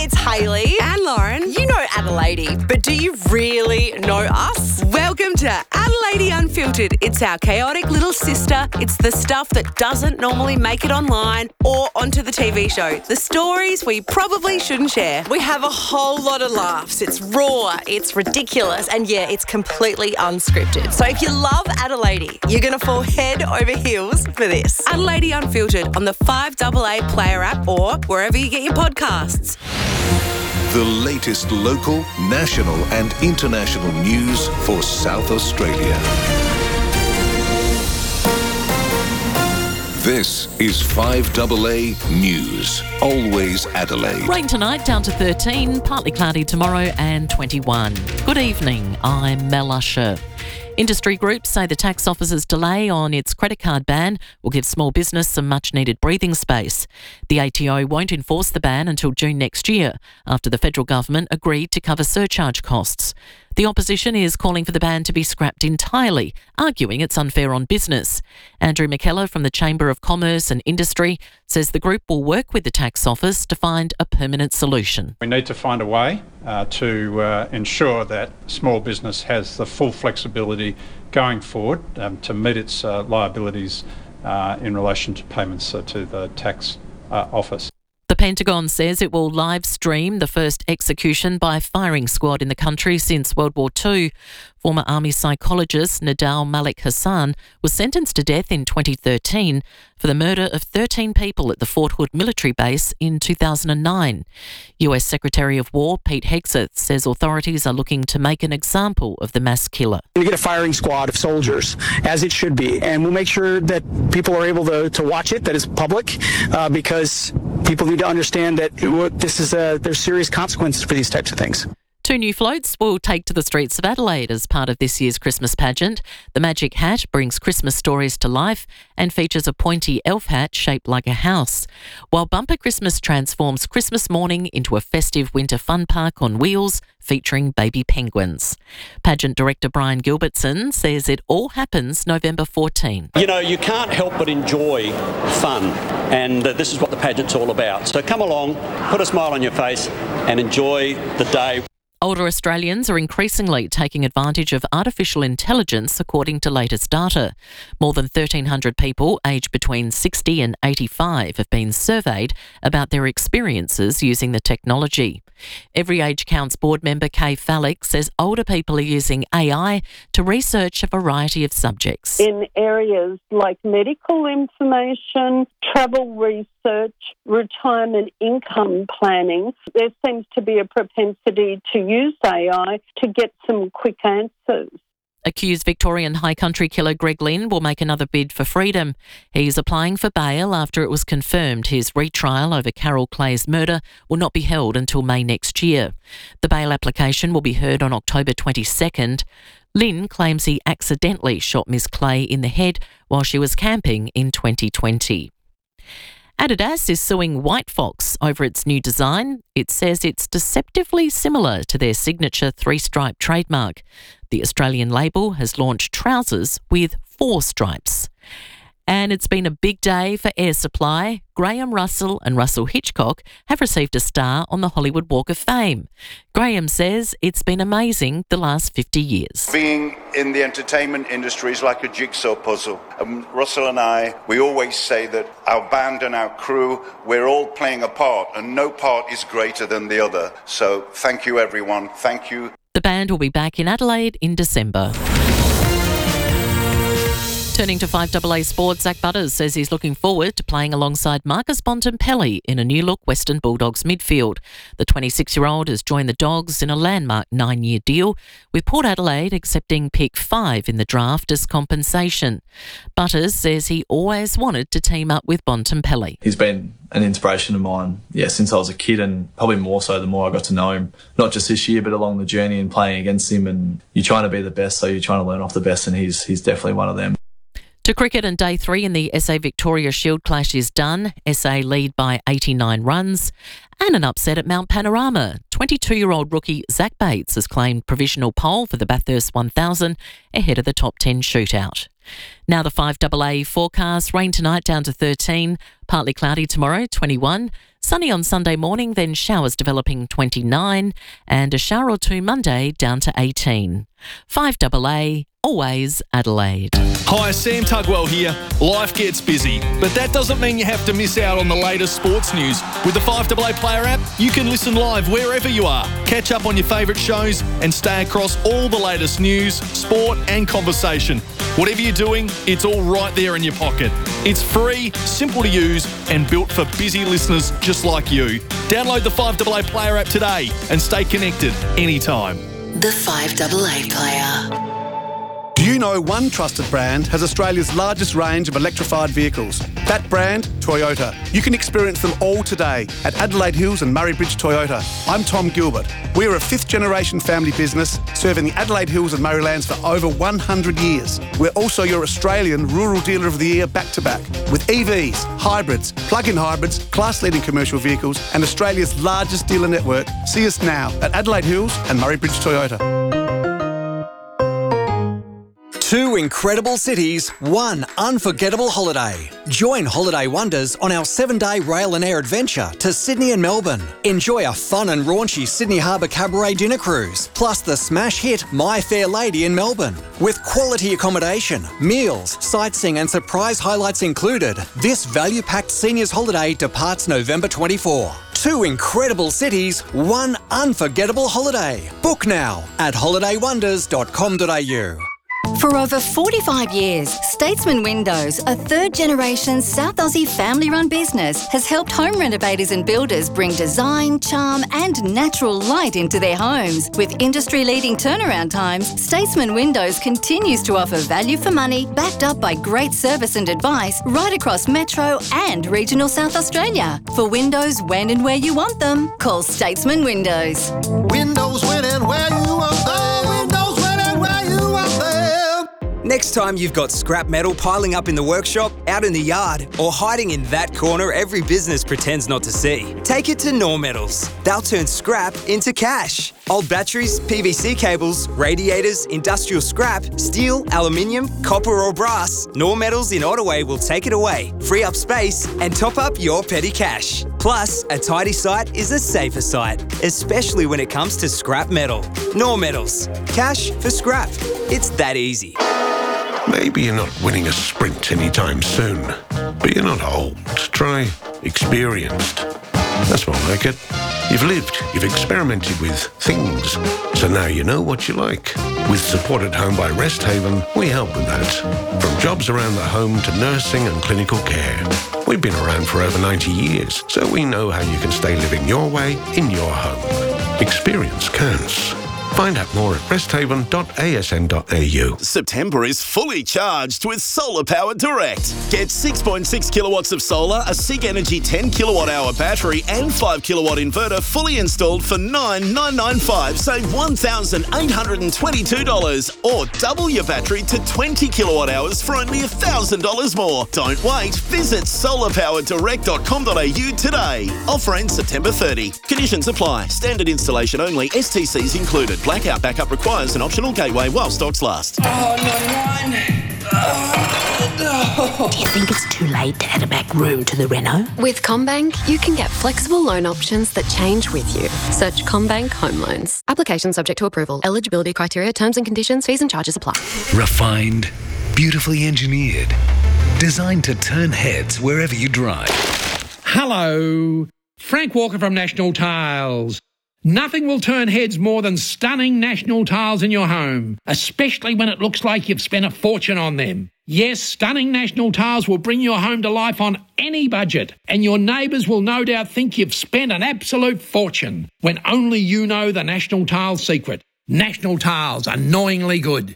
it's Hayley and Lauren. You know Adelaide, but do you really know us? Welcome to Adelaide Unfiltered. It's our chaotic little sister. It's the stuff that doesn't normally make it online or onto the TV show. The stories we probably shouldn't share. We have a whole lot of laughs. It's raw, it's ridiculous, and yeah, it's completely unscripted. So if you love Adelaide, you're going to fall head over heels for this. Adelaide Unfiltered on the 5AA Player app or wherever you get your podcasts. The latest local, national and international news for South Australia. This is 5AA News. Always Adelaide. Rain tonight down to 13, partly cloudy tomorrow and 21. Good evening, I'm Mel Usher. Industry groups say the tax office's delay on its credit card ban will give small business some much-needed breathing space. The ATO won't enforce the ban until June next year, after the federal government agreed to cover surcharge costs. The opposition is calling for the ban to be scrapped entirely, arguing it's unfair on business. Andrew McKellar from the Chamber of Commerce and Industry says the group will work with the tax office to find a permanent solution. We need to find a way to ensure that small business has the full flexibility going forward to meet its liabilities in relation to payments to the tax office. The Pentagon says it will live stream the first execution by firing squad in the country since World War II. Former Army psychologist Nadal Malik Hassan was sentenced to death in 2013 for the murder of 13 people at the Fort Hood military base in 2009. US Secretary of War Pete Hegseth says authorities are looking to make an example of the mass killer. We get a firing squad of soldiers, as it should be, and we'll make sure that people are able to watch it, that is public, because people need to understand that there's serious consequences for these types of things. 2 new floats will take to the streets of Adelaide as part of this year's Christmas pageant. The Magic Hat brings Christmas stories to life and features a pointy elf hat shaped like a house, while Bumper Christmas transforms Christmas morning into a festive winter fun park on wheels featuring baby penguins. Pageant director Brian Gilbertson says it all happens November 14. You know, you can't help but enjoy fun, and this is what the pageant's all about. So come along, put a smile on your face and enjoy the day. Older Australians are increasingly taking advantage of artificial intelligence, according to latest data. More than 1,300 people aged between 60 and 85 have been surveyed about their experiences using the technology. Every Age Counts board member Kay Fallick says older people are using AI to research a variety of subjects. In areas like medical information, travel research, retirement income planning, there seems to be a propensity to use AI to get some quick answers. Accused Victorian High Country killer Greg Lynn will make another bid for freedom. He's applying for bail after it was confirmed his retrial over Carol Clay's murder will not be held until May next year. The bail application will be heard on October 22nd. Lynn claims he accidentally shot Miss Clay in the head while she was camping in 2020. Adidas is suing White Fox over its new design. It says it's deceptively similar to their signature 3-stripe trademark. The Australian label has launched trousers with 4 stripes. And it's been a big day for Air Supply. Graham Russell and Russell Hitchcock have received a star on the Hollywood Walk of Fame. Graham says it's been amazing the last 50 years. Being in the entertainment industry is like a jigsaw puzzle. Russell and I, we always say that our band and our crew, we're all playing a part and no part is greater than the other. So thank you everyone. Thank you. The band will be back in Adelaide in December. Turning to 5AA Sports, Zach Butters says he's looking forward to playing alongside Marcus Bontempelli in a new-look Western Bulldogs midfield. The 26-year-old has joined the Dogs in a landmark 9-year deal, with Port Adelaide accepting pick 5 in the draft as compensation. Butters says he always wanted to team up with Bontempelli. He's been an inspiration of mine, since I was a kid, and probably more so the more I got to know him. Not just this year, but along the journey and playing against him. And you're trying to be the best, so you're trying to learn off the best, and he's definitely one of them. To cricket, and day 3 in the SA Victoria Shield clash is done. SA lead by 89 runs. And an upset at Mount Panorama. 22-year-old rookie Zach Bates has claimed provisional pole for the Bathurst 1000 ahead of the top 10 shootout. Now the 5AA forecast. Rain tonight down to 13. Partly cloudy tomorrow, 21. Sunny on Sunday morning, then showers developing 29, and a shower or two Monday down to 18. 5AA, always Adelaide. Hi, Sam Tugwell here. Life gets busy, but that doesn't mean you have to miss out on the latest sports news. With the 5AA Player app, you can listen live wherever you are, catch up on your favourite shows and stay across all the latest news, sport and conversation. Whatever you're doing, it's all right there in your pocket. It's free, simple to use and built for busy listeners just like you. Download the 5AA Player app today and stay connected anytime. The 5AA Player. Do you know one trusted brand has Australia's largest range of electrified vehicles? That brand, Toyota. You can experience them all today at Adelaide Hills and Murray Bridge Toyota. I'm Tom Gilbert. We're a fifth-generation family business serving the Adelaide Hills and Murraylands for over 100 years. We're also your Australian Rural Dealer of the Year back-to-back with EVs, hybrids, plug-in hybrids, class-leading commercial vehicles and Australia's largest dealer network. See us now at Adelaide Hills and Murray Bridge Toyota. Two incredible cities, one unforgettable holiday. Join Holiday Wonders on our 7-day rail and air adventure to Sydney and Melbourne. Enjoy a fun and raunchy Sydney Harbour Cabaret dinner cruise, plus the smash hit My Fair Lady in Melbourne. With quality accommodation, meals, sightseeing and surprise highlights included, this value-packed seniors holiday departs November 24. Two incredible cities, one unforgettable holiday. Book now at holidaywonders.com.au. For over 45 years, Statesman Windows, a third-generation South Aussie family-run business, has helped home renovators and builders bring design, charm and natural light into their homes. With industry-leading turnaround times, Statesman Windows continues to offer value for money, backed up by great service and advice right across Metro and regional South Australia. For windows when and where you want them, call Statesman Windows. Windows when and where you want them. Windows when and where you want them. Next time you've got scrap metal piling up in the workshop, out in the yard, or hiding in that corner every business pretends not to see, take it to Knorr Metals. They'll turn scrap into cash. Old batteries, PVC cables, radiators, industrial scrap, steel, aluminium, copper or brass, Knorr Metals in Ottaway will take it away, free up space and top up your petty cash. Plus, a tidy site is a safer site, especially when it comes to scrap metal. Knorr Metals. Cash for scrap. It's that easy. Maybe you're not winning a sprint anytime soon, but you're not old. Try experienced. That's more like it. You've lived, you've experimented with things, so now you know what you like. With Support at Home by Rest Haven, we help with that. From jobs around the home to nursing and clinical care. We've been around for over 90 years, so we know how you can stay living your way in your home. Experience counts. Find out more at resthaven.asn.au. September is fully charged with Solar Power Direct. Get 6.6 kilowatts of solar, a SIG Energy 10 kilowatt hour battery and 5 kilowatt inverter fully installed for $9,995. Save $1,822 or double your battery to 20 kilowatt hours for only $1,000 more. Don't wait. Visit solarpowerdirect.com.au today. Offer ends September 30. Conditions apply. Standard installation only. STCs included. Blackout backup requires an optional gateway while stocks last. Oh, Do you think it's too late to add a back room to the reno? With CommBank, you can get flexible loan options that change with you. Search CommBank Home Loans. Application subject to approval. Eligibility criteria, terms and conditions, fees and charges apply. Refined, beautifully engineered, designed to turn heads wherever you drive. Hello, Frank Walker from National Tiles. Nothing will turn heads more than stunning National Tiles in your home, especially when it looks like you've spent a fortune on them. Yes, stunning National Tiles will bring your home to life on any budget, and your neighbours will no doubt think you've spent an absolute fortune, when only you know the National Tiles secret. National Tiles, annoyingly good.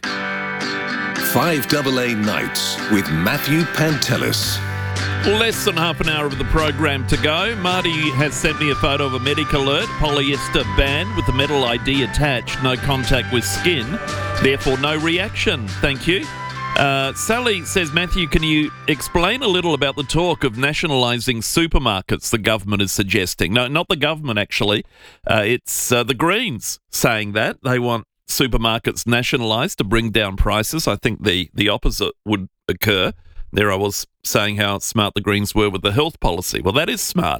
5AA Nights with Matthew Pantelis. Less than half an hour of the program to go. Marty has sent me a photo of a medic alert, polyester band with the metal ID attached, no contact with skin, therefore no reaction. Thank you. Sally says, Matthew, can you explain a little about the talk of nationalising supermarkets the government is suggesting? No, not the government, actually. It's the Greens saying that. They want supermarkets nationalised to bring down prices. I think the opposite would occur. There I was saying how smart the Greens were with the health policy. Well, that is smart.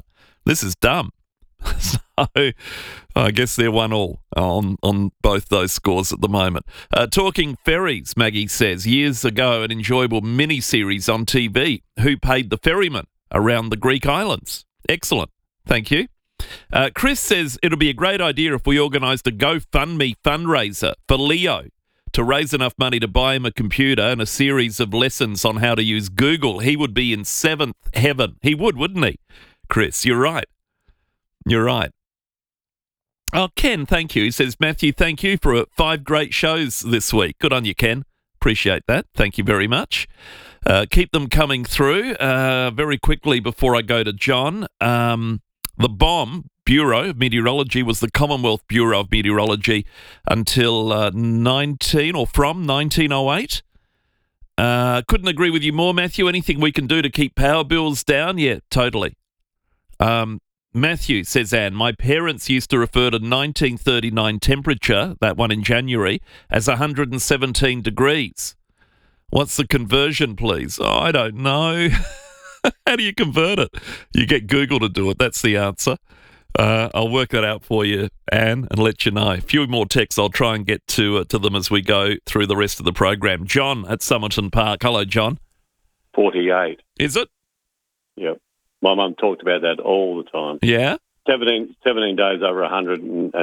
This is dumb. So I guess they're 1-1 on both those scores at the moment. Talking ferries, Maggie says, years ago an enjoyable mini-series on TV, Who Paid the Ferryman around the Greek islands. Excellent. Thank you. Chris says it'll be a great idea if we organised a GoFundMe fundraiser for Leo to raise enough money to buy him a computer and a series of lessons on how to use Google. He would be in seventh heaven. He would, wouldn't he? Chris, you're right. You're right. Oh, Ken, thank you. He says, Matthew, thank you for 5 great shows this week. Good on you, Ken. Appreciate that. Thank you very much. Keep them coming through. Very quickly before I go to John, the BOM, Bureau of Meteorology, was the Commonwealth Bureau of Meteorology until from 1908. Couldn't agree with you more, Matthew. Anything we can do to keep power bills down? Yeah, totally. Matthew, says Anne, my parents used to refer to 1939 temperature, that one in January, as 117 degrees. What's the conversion, please? Oh, I don't know. How do you convert it? You get Google to do it. That's the answer. I'll work that out for you, Anne, and let you know. A few more texts. I'll try and get to them as we go through the rest of the program. John at Somerton Park. Hello, John. 48. Is it? Yep. My mum talked about that all the time. Yeah? 17 days over 100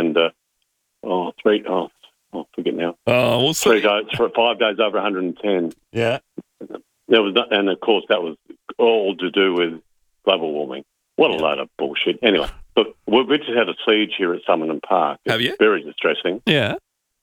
forget now. Oh, we'll see. 5 days over 110. Yeah. There was, and of course that was all to do with global warming. What a load of bullshit. Anyway, look, we just had a siege here at Somerton Park. Have you? Very distressing. Yeah.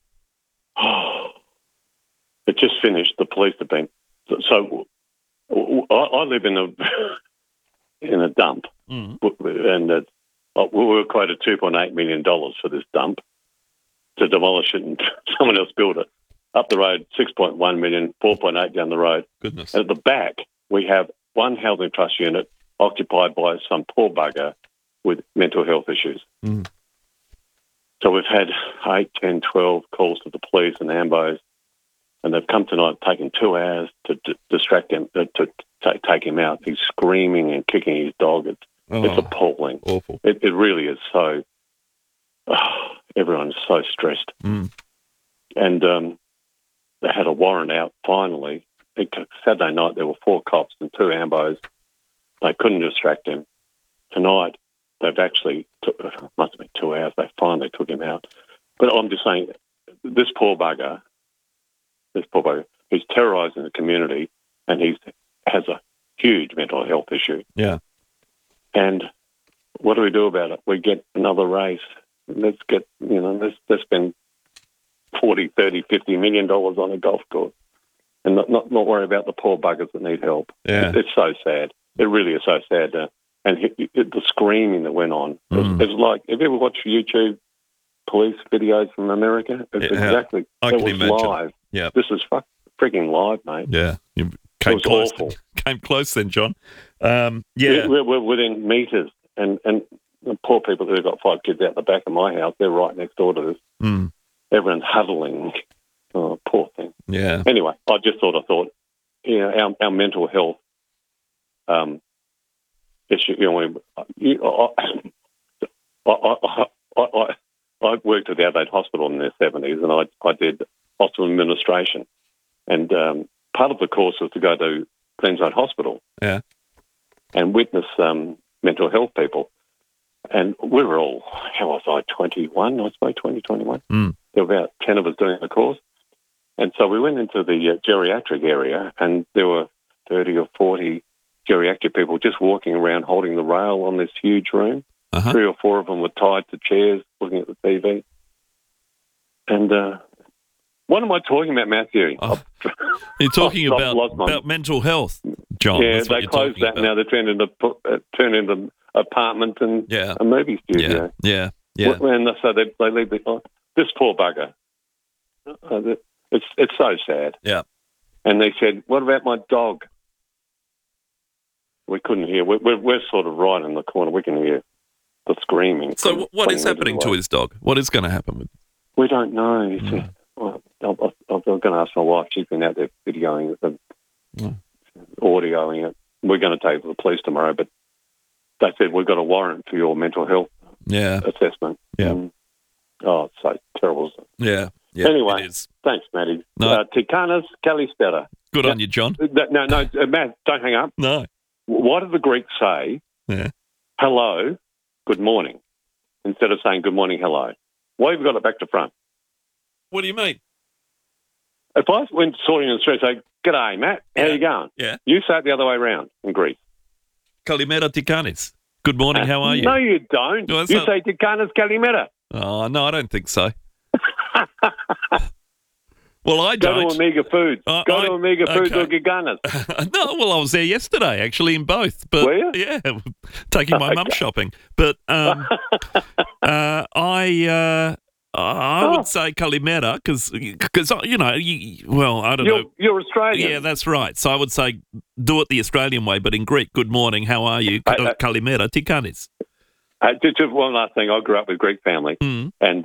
It just finished. The police have been. So I live in a dump, and we were quoted $2.8 million for this dump to demolish it, and someone else built it. Up the road, $6.1 million, 4.8 down the road. Goodness. And at the back, we have one housing trust unit occupied by some poor bugger with mental health issues. Mm. So we've had 8, 10, 12 calls to the police and AMBOs, and they've come tonight, taken 2 hours to distract him, to take him out. He's screaming and kicking his dog. It's appalling. Awful. It really is so... everyone's so stressed. Mm. And they had a warrant out finally. Saturday night there were 4 cops and 2 AMBOs. They couldn't distract him. Tonight they've actually, must have been 2 hours, they finally took him out. But I'm just saying, this poor bugger, he's terrorising the community, and he has a huge mental health issue. Yeah. And what do we do about it? We get another race. Let's spend $40, $30, $50 million on a golf course, and not worry about the poor buggers that need help. Yeah. It's so sad. It really is so sad. And the screaming that went on, it's like, have you ever watched YouTube police videos from America? It's exactly. I it can was imagine. live. Yeah. This is freaking live, mate. Yeah. You It came was close. awful. Came close then, John. We're within metres, and the poor people who've got 5 kids out the back of my house, they're right next door to this. Mm. Everyone's huddling. Oh, poor thing. Yeah. Anyway, I thought, our mental health issue. I worked at the Adelaide Hospital in the 70s, and I did hospital administration. And part of the course was to go to Queensland Hospital. Yeah. And witness mental health people. And we were all, 21, I suppose, 21. Mm. There were about 10 of us doing the course. And so we went into the geriatric area, and there were 30 or 40 geriatric people just walking around holding the rail on this huge room. Uh-huh. 3 or 4 of them were tied to chairs looking at the TV. And what am I talking about, Matthew? You're talking about mental health, John. Yeah, That's what they you're closed talking that about. now. They turned into apartment and a movie studio. Yeah. And so they leave this poor bugger. It's so sad. Yeah. And they said, "What about my dog?" We couldn't hear. We're sort of right in the corner. We can hear the screaming. So what is happening to his dog? What is going to happen with? We don't know. I'm going to ask my wife. She's been out there videoing it, audioing it. We're going to take it to the police tomorrow, but they said, we've got a warrant for your mental health assessment. Yeah. It's so terrible. Yeah. Anyway, it is. Thanks, Matty. No. Tikanas Kalispera. Good on you, John. No, Matt, don't hang up. No. What did the Greeks say? Yeah. Hello, good morning, instead of saying good morning, hello. Why have you got it back to front? What do you mean? If I went sorting in the street and say, g'day, Matt, how you going? Yeah. You say it the other way around in Greece. Kalimera Tikanis. Good morning, how are you? No, you don't. You say Tikanas Kalimera. Oh, no, I don't think so. Well, I Go don't. to Omega Foods. Go to Omega Foods or Giganas. No, well, I was there yesterday, actually, in both. But, were you? Yeah, taking my mum shopping. But I would say Kalimera because you know, I don't know. You're Australian. Yeah, that's right. So I would say do it the Australian way, but in Greek, good morning, how are you? Kalimera Tikanis. Just one last thing. I grew up with a Greek family, and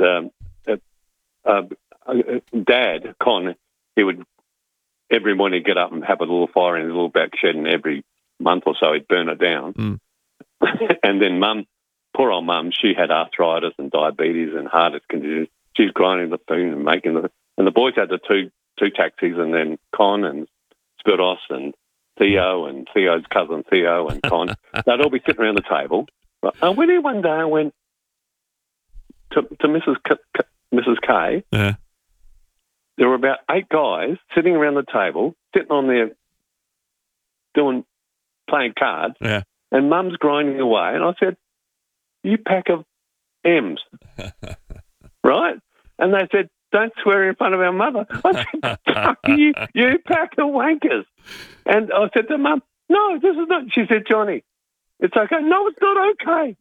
Dad, Con, he would every morning get up and have a little fire in his little back shed, and every month or so he'd burn it down. And then Mum, poor old Mum, she had arthritis and diabetes and heart conditions. She's grinding the food and making and the boys had the two taxis, and then Con and Spiros and Theo and Theo's cousin Theo and Con, they'd all be sitting around the table. I went in one day, I went to Mrs. K. Yeah. There were about 8 guys sitting around the table, sitting on there playing cards, and Mum's grinding away. And I said, you pack of M's, right? And they said, don't swear in front of our mother. I said, fuck you pack of wankers. And I said to Mum, no, this is not. She said, Johnny, it's okay. No, it's not okay.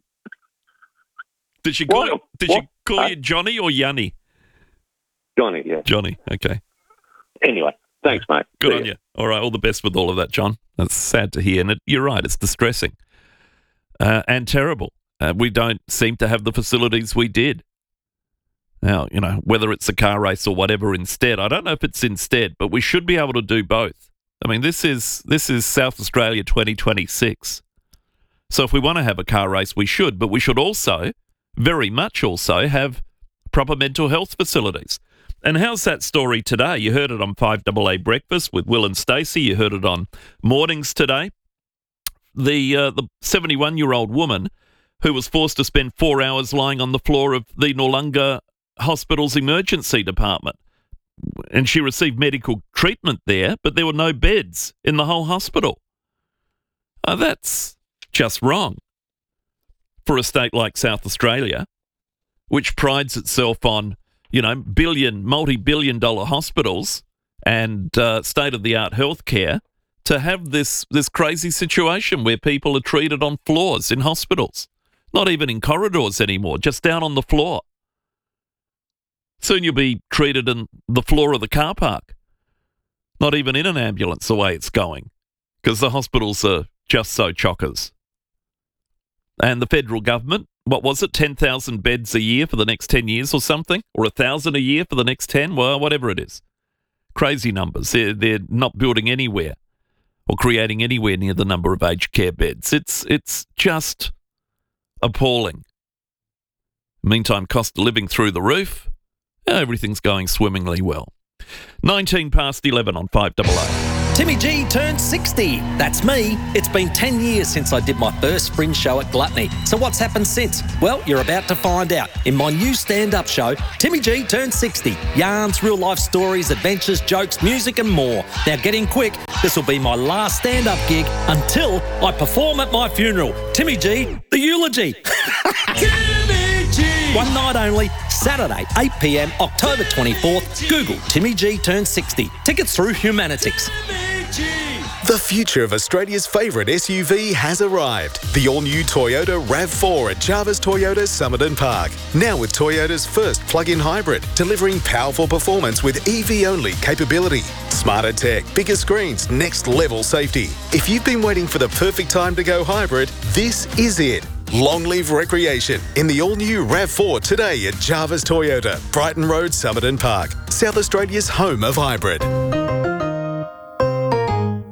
Did she call you Johnny or Yanni? Johnny, yeah. Johnny, okay. Anyway, thanks, mate. Good on you. All right, all the best with all of that, John. That's sad to hear. And you're right, it's distressing and terrible. We don't seem to have the facilities we did. Now, you know, whether it's a car race or whatever instead, I don't know if it's instead, but we should be able to do both. I mean, this is South Australia 2026. So if we want to have a car race, we should, but we should also, very much also, have proper mental health facilities. And how's that story today? You heard it on 5AA Breakfast with Will and Stacey. You heard it on Mornings today. The 71-year-old woman who was forced to spend 4 hours lying on the floor of the Noarlunga Hospital's emergency department. And she received medical treatment there, but there were no beds in the whole hospital. That's just wrong for a state like South Australia, which prides itself on, you know, multi-billion-dollar hospitals and state-of-the-art healthcare, to have this crazy situation where people are treated on floors in hospitals, not even in corridors anymore, just down on the floor. Soon you'll be treated in the floor of the car park, not even in an ambulance the way it's going, because the hospitals are just so chockers. And the federal government, what was it, 10,000 beds a year for the next 10 years or something? Or 1,000 a year for the next 10? Well, whatever it is. Crazy numbers. They're not building anywhere or creating anywhere near the number of aged care beds. It's just appalling. Meantime, cost of living through the roof. Everything's going swimmingly well. 19 past 11 on 5AA. Timmy G turned 60. That's me. It's been 10 years since I did my first fringe show at Gluttony. So what's happened since? Well, you're about to find out in my new stand-up show, Timmy G turned 60. Yarns, real-life stories, adventures, jokes, music and more. Now get in quick. This will be my last stand-up gig until I perform at my funeral. Timmy G, the eulogy. Timmy G! One night only, Saturday, 8 p.m, October 24th. Google Timmy G turned 60. Tickets through Humanitix. The future of Australia's favourite SUV has arrived. The all-new Toyota RAV4 at Jarvis Toyota Somerton Park. Now with Toyota's first plug-in hybrid, delivering powerful performance with EV-only capability. Smarter tech, bigger screens, next-level safety. If you've been waiting for the perfect time to go hybrid, this is it. Long live recreation in the all-new RAV4 today at Jarvis Toyota, Brighton Road, Somerton Park, South Australia's home of hybrid.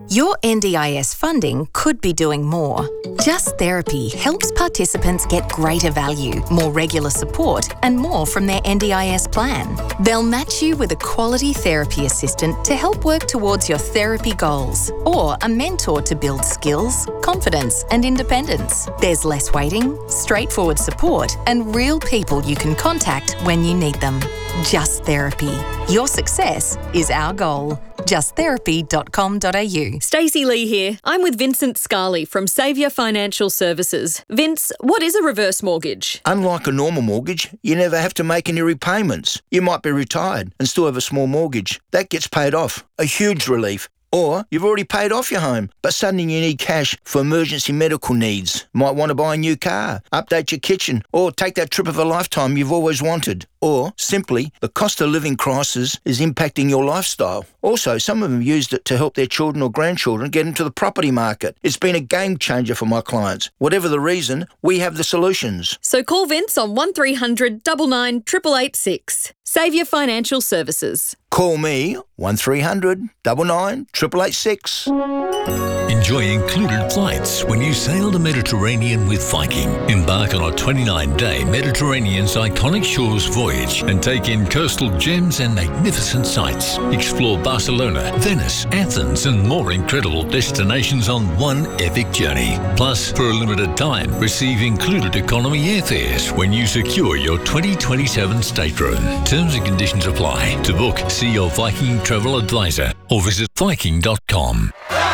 Your NDIS funding could be doing more. Just Therapy helps participants get greater value, more regular support, and more from their NDIS plan. They'll match you with a quality therapy assistant to help work towards your therapy goals, or a mentor to build skills, confidence, and independence. There's less waiting, straightforward support, and real people you can contact when you need them. Just Therapy. Your success is our goal. justtherapy.com.au. Stacey Lee here. I'm with Vincent Scarley from Saviour Financial Services. Vince, what is a reverse mortgage? Unlike a normal mortgage, you never have to make any repayments. You might be retired and still have a small mortgage. That gets paid off. A huge relief. Or you've already paid off your home, but suddenly you need cash for emergency medical needs. Might want to buy a new car, update your kitchen, or take that trip of a lifetime you've always wanted. Or, simply, the cost of living crisis is impacting your lifestyle. Also, some of them used it to help their children or grandchildren get into the property market. It's been a game changer for my clients. Whatever the reason, we have the solutions. So call Vince on 1300 99 886. Saviour Financial Services. Call me 1300 99 886. Enjoy included flights when you sail the Mediterranean with Viking. Embark on a 29-day Mediterranean's iconic shores voyage and take in coastal gems and magnificent sights. Explore Barcelona, Venice, Athens, and more incredible destinations on one epic journey. Plus, for a limited time, receive included economy airfares when you secure your 2027 stateroom. Terms and conditions apply. To book, see your Viking travel advisor or visit Viking.com.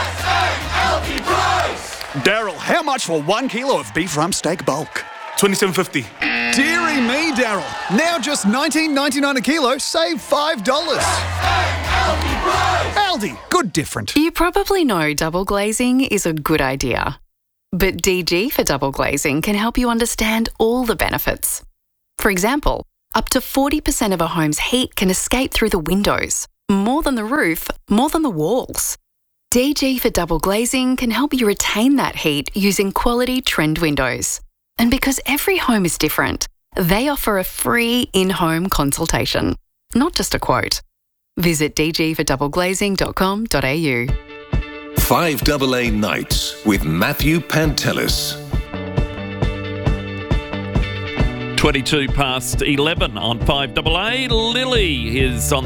Daryl, how much for 1 kilo of beef rump steak bulk? $27.50. Deary me, Daryl. Now just $19.99 a kilo, save $5. Aldi, good different. You probably know double glazing is a good idea. But DG for double glazing can help you understand all the benefits. For example, up to 40% of a home's heat can escape through the windows. More than the roof, more than the walls. DG for double glazing can help you retain that heat using quality trend windows. And because every home is different, they offer a free in-home consultation, not just a quote. Visit dgfordoubleglazing.com.au. 5AA Nights with Matthew Pantelis. 22 past 11 on 5AA. Lily is on